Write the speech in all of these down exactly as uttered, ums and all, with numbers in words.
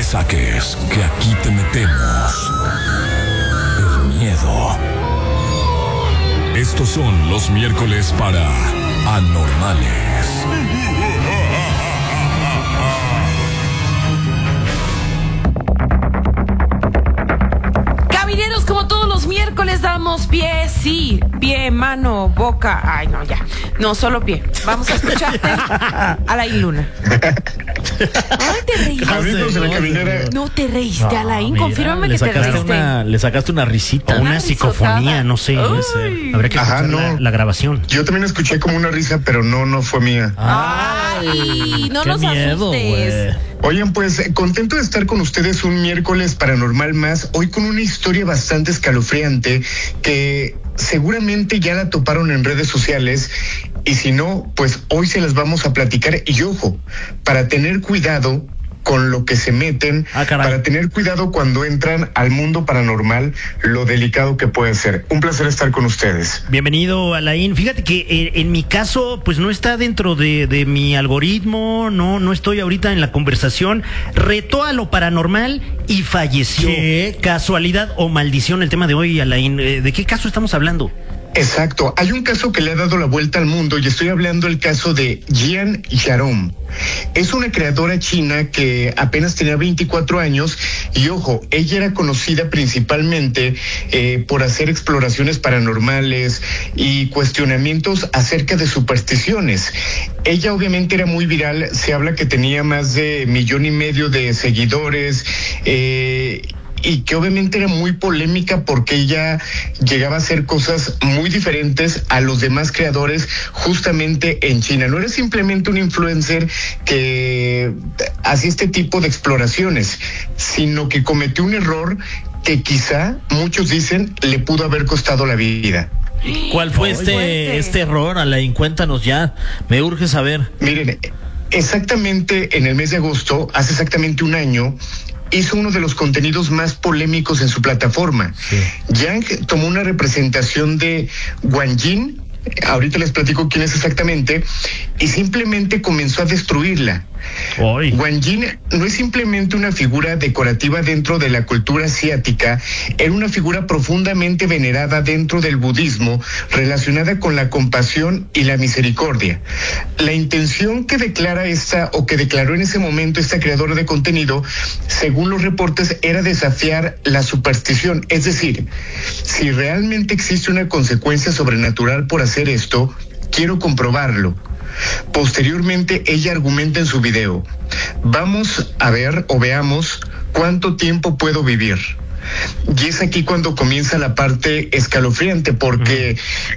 saques, que aquí te metemos el miedo. Estos son los miércoles para Anormales. Caballeros, como todos los miércoles damos pie, sí, pie, mano, boca. Ay, no, ya. No, solo pie. Vamos a escucharte Alain Luna. Ay, te reíste. Amigos de la caminera. No te reíste, No, Alain. mira, Confírmame le que te sacaste reíste. una, le sacaste una risita. Una Una psicofonía, risotada. no sé. Uy. Ese. Habría que Ajá, escuchar no. la, la grabación. Yo también escuché como una risa, pero no, no fue mía. Ay, no qué nos miedo, asustes. güey. Oigan, pues eh, contento de estar con ustedes un miércoles paranormal más, hoy con una historia bastante escalofriante que seguramente ya la toparon en redes sociales y si no, pues hoy se las vamos a platicar y ojo, para tener cuidado con lo que se meten, Ah, caray. para tener cuidado cuando entran al mundo paranormal, lo delicado que puede ser. Un placer estar con ustedes. Bienvenido, Alain. Fíjate que eh, en mi caso, pues no está dentro de, de mi algoritmo, no, no estoy ahorita en la conversación. Retó a lo paranormal y falleció. ¿Qué? ¿Casualidad o maldición el tema de hoy, Alain? Eh, ¿De qué caso estamos hablando? Exacto, hay un caso que le ha dado la vuelta al mundo y estoy hablando del caso de Jian Yarom. Es una creadora china que apenas tenía veinticuatro años y ojo, ella era conocida principalmente eh, por hacer exploraciones paranormales y cuestionamientos acerca de supersticiones. Ella obviamente era muy viral, se habla que tenía más de millón y medio de seguidores, eh, y que obviamente era muy polémica porque ella llegaba a hacer cosas muy diferentes a los demás creadores justamente en China. No era simplemente un influencer que hacía este tipo de exploraciones, sino que cometió un error que quizá, muchos dicen, le pudo haber costado la vida. ¿Cuál fue Ay, este, fuerte. este error, Alain? Cuéntanos ya. Me urge saber. Miren, exactamente en el mes de agosto, hace exactamente un año, hizo uno de los contenidos más polémicos en su plataforma. Sí. Yang tomó una representación de Wang Jin, ahorita les platico quién es exactamente, y simplemente comenzó a destruirla. Hoy. Wang Jin no es simplemente una figura decorativa dentro de la cultura asiática, era una figura profundamente venerada dentro del budismo, relacionada con la compasión y la misericordia. La intención que declara esta, o que declaró en ese momento esta creadora de contenido, según los reportes, era desafiar la superstición, es decir, si realmente existe una consecuencia sobrenatural por hacer esto, quiero comprobarlo. Posteriormente, ella argumenta en su video: vamos a ver o veamos cuánto tiempo puedo vivir. Y es aquí cuando comienza la parte escalofriante, porque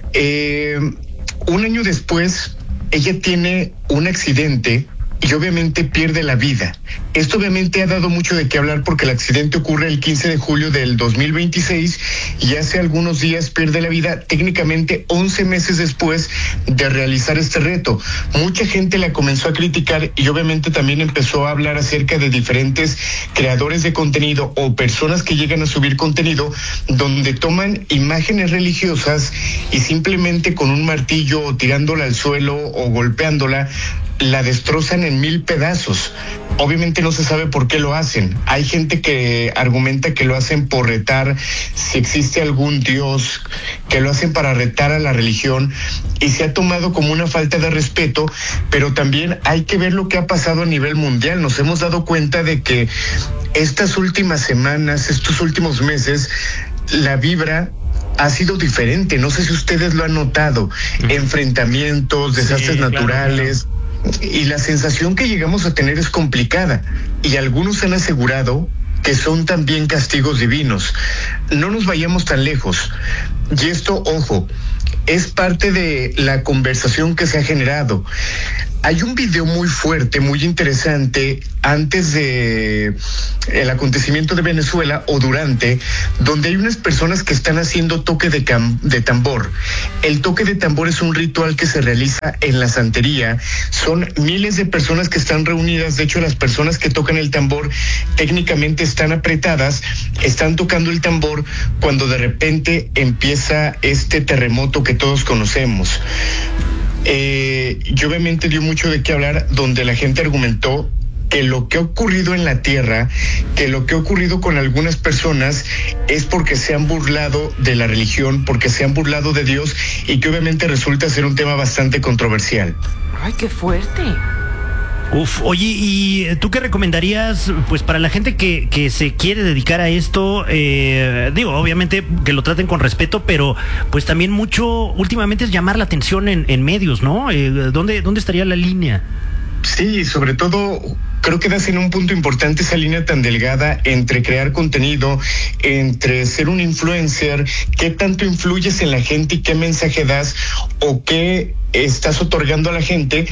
eh, un año después ella tiene un accidente y obviamente pierde la vida. Esto obviamente ha dado mucho de qué hablar porque el accidente ocurre el quince de julio del dos mil veintiséis y hace algunos días pierde la vida, técnicamente once meses después de realizar este reto. Mucha gente la comenzó a criticar y obviamente también empezó a hablar acerca de diferentes creadores de contenido o personas que llegan a subir contenido donde toman imágenes religiosas y simplemente con un martillo o tirándola al suelo o golpeándola la destrozan en mil pedazos. Obviamente no se sabe por qué lo hacen. Hay gente que argumenta que lo hacen por retar si existe algún dios, que lo hacen para retar a la religión y se ha tomado como una falta de respeto, pero también hay que ver lo que ha pasado a nivel mundial. Nos hemos dado cuenta de que estas últimas semanas, estos últimos meses, la vibra ha sido diferente. No sé si ustedes lo han notado. Enfrentamientos, desastres Sí, claro, naturales. claro. Y la sensación que llegamos a tener es complicada. Y algunos han asegurado que son también castigos divinos. No nos vayamos tan lejos. Y esto, ojo, es parte de la conversación que se ha generado. Hay un video muy fuerte, muy interesante, antes de el acontecimiento de Venezuela o durante, donde hay unas personas que están haciendo toque de, cam- de tambor. El toque de tambor es un ritual que se realiza en la santería. Son miles de personas que están reunidas. De hecho, las personas que tocan el tambor técnicamente están apretadas, están tocando el tambor cuando de repente empieza este terremoto que todos conocemos. Eh, y obviamente dio mucho de qué hablar, donde la gente argumentó que lo que ha ocurrido en la Tierra, que lo que ha ocurrido con algunas personas es porque se han burlado de la religión, porque se han burlado de Dios y que obviamente resulta ser un tema bastante controversial. Ay, qué fuerte. Uf, oye, ¿y tú qué recomendarías, pues, para la gente que, que se quiere dedicar a esto? Eh, digo, obviamente que lo traten con respeto, pero pues también mucho, últimamente es llamar la atención en, en medios, ¿no? Eh, ¿dónde, ¿Dónde estaría la línea? Sí, sobre todo creo que das en un punto importante esa línea tan delgada entre crear contenido, entre ser un influencer, qué tanto influyes en la gente y qué mensaje das o qué estás otorgando a la gente.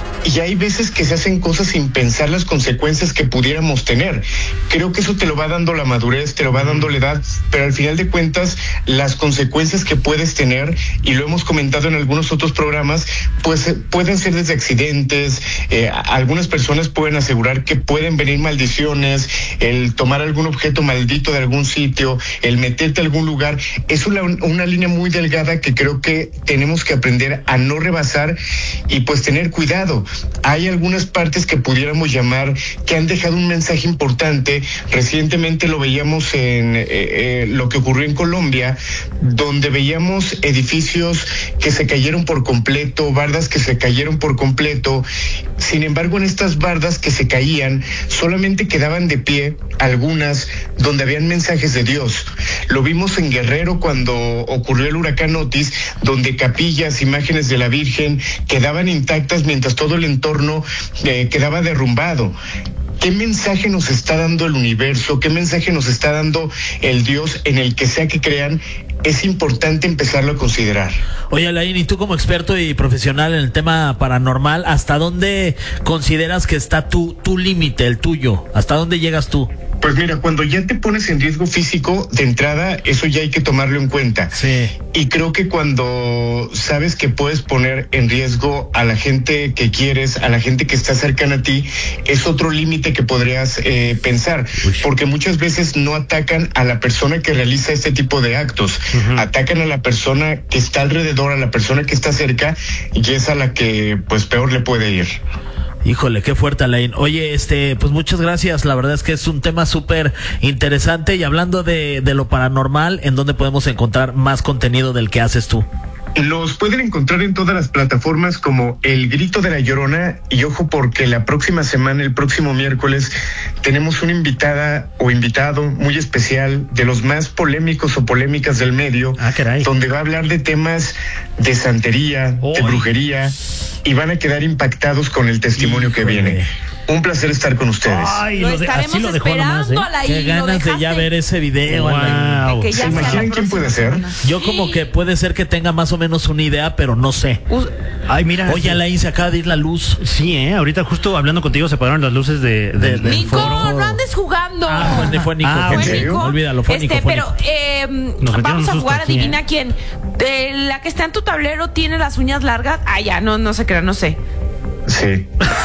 Y hay veces que se hacen cosas sin pensar las consecuencias que pudiéramos tener. Creo que eso te lo va dando la madurez, te lo va dando la edad, pero al final de cuentas las consecuencias que puedes tener, y lo hemos comentado en algunos otros programas, pues pueden ser desde accidentes, eh, algunas personas pueden asegurar que pueden venir maldiciones, el tomar algún objeto maldito de algún sitio, el meterte a algún lugar. Es una, una línea muy delgada que creo que tenemos que aprender a no rebasar y pues tener cuidado. Hay algunas partes que pudiéramos llamar que han dejado un mensaje importante. Recientemente lo veíamos en eh, eh, lo que ocurrió en Colombia, donde veíamos edificios que se cayeron por completo, bardas que se cayeron por completo. Sin embargo, en estas bardas que se caían, solamente quedaban de pie algunas donde habían mensajes de Dios. Lo vimos en Guerrero cuando ocurrió el huracán Otis, donde capillas, imágenes de la Virgen quedaban intactas mientras todo el entorno eh, quedaba derrumbado. ¿Qué mensaje nos está dando el universo? ¿Qué mensaje nos está dando el Dios en el que sea que crean? Es importante empezarlo a considerar. Oye, Alain, y tú como experto y profesional en el tema paranormal, ¿hasta dónde consideras que está tu, tu límite, el tuyo? ¿Hasta dónde llegas tú? Pues mira, cuando ya te pones en riesgo físico, de entrada, eso ya hay que tomarlo en cuenta. Sí. Y creo que cuando sabes que puedes poner en riesgo a la gente que quieres, a la gente que está cercana a ti, es otro límite que podrías eh, pensar. Uy. Porque muchas veces no atacan a la persona que realiza este tipo de actos. Uh-huh. Atacan a la persona que está alrededor, a la persona que está cerca, y es a la que pues peor le puede ir. Híjole, qué fuerte, Alain. Oye, este, pues muchas gracias. La verdad es que es un tema súper interesante. Y hablando de, de lo paranormal, ¿en dónde podemos encontrar más contenido del que haces tú? Los pueden encontrar en todas las plataformas como El Grito de la Llorona, y ojo porque la próxima semana, el próximo miércoles, tenemos una invitada o invitado muy especial, de los más polémicos o polémicas del medio, ah, caray. donde va a hablar de temas de santería, oh. de brujería, y van a quedar impactados con el testimonio Híjole. que viene. Un placer estar con ustedes. Ay, lo, lo de, estaremos así lo dejó esperando, nomás, ¿eh? Alain, Qué ganas de ya ver ese video. Wow. ¿Se imaginan quién puede ser? Yo como que puede ser que tenga más o menos una idea, pero no sé. Ay, mira. Oye, Alain, se acaba de ir la luz. Sí, eh. Ahorita justo hablando contigo se apagaron las luces de, de, de Nico, foro. No andes jugando. Ah, fue, fue Nico. Ah, ¿Fue Nico? Olvídalo, fue este, Nico. Fue pero Nico. Eh, vamos a jugar, aquí, adivina eh. quién. De la que está en tu tablero tiene las uñas largas. Ah, ya, no, no se crea, no sé. Sí.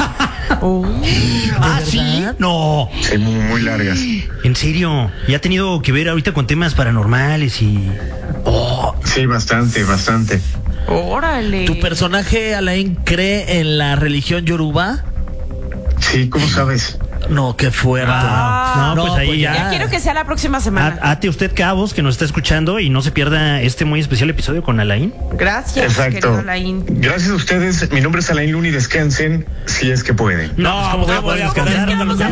Oh. ¿Ah, sí? No. Sí, muy, muy largas. ¿En serio? ¿Y ha tenido que ver ahorita con temas paranormales y...? Oh. Sí, bastante, bastante. Órale. ¿Tu personaje, Alain, cree en la religión yoruba? Sí, ¿cómo sabes? No, qué fuerte. Ah, no, pues ahí pues ya. ya. Ya quiero que sea la próxima semana. Ate usted cabos que nos está escuchando y no se pierda este muy especial episodio con Alain. Gracias, Exacto. querido Alain. Gracias a ustedes. Mi nombre es Alain Luna y descansen si es que pueden. No, pues, ¿cómo, ¿cómo, ¿cómo, ¿cómo, ¿cómo, ¿cómo, ¿cómo, ¿cómo, ¿cómo,